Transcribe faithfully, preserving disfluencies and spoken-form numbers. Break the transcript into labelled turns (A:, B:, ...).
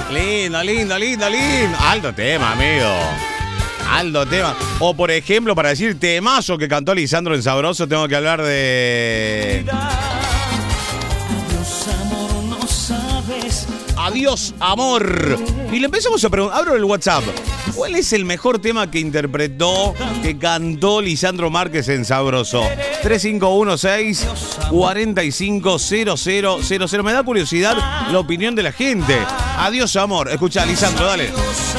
A: Lindo, lindo, lindo, lindo. Alto tema, amigo. Alto tema. O por ejemplo, para decir temazo que cantó Lisandro en Sabroso, tengo que hablar de...
B: Adiós, amor, no sabes.
A: Adiós, amor. Y le empezamos a preguntar, abro el WhatsApp. ¿Cuál es el mejor tema que interpretó, que cantó Lisandro Márquez en Sabroso? tres cinco uno seis, cuatro cinco cero cero cero cero. Me da curiosidad la opinión de la gente. Adiós, amor. Escucha, Lisandro, dale.